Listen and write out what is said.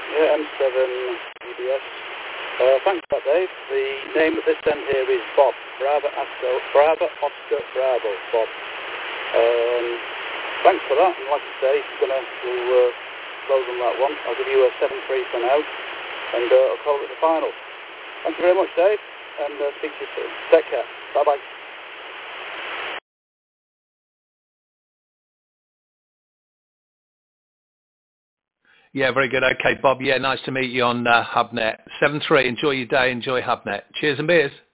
Yeah, M7 EBS. Thanks for that, Dave. The name that they sent here is Bob. Bravo Oscar Bravo, Bob. Thanks for that. And like I say, we'll close on that one. I'll give you a 7-3 for now, and I'll call it the final. Thank you very much, Dave, and speak to you soon. Take care. Bye-bye. Yeah, very good. Okay, Bob. Yeah, nice to meet you on HubNet. 7-3. Enjoy your day. Enjoy HubNet. Cheers and beers.